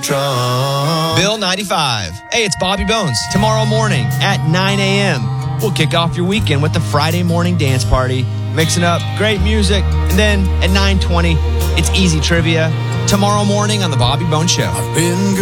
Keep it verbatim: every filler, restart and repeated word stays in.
Trump. Bill ninety-five. Hey, it's Bobby Bones. Tomorrow morning at nine a.m., we'll kick off your weekend with the Friday morning dance party, mixing up great music. And then at nine twenty, it's easy trivia. Tomorrow morning on the Bobby Bones Show. I've been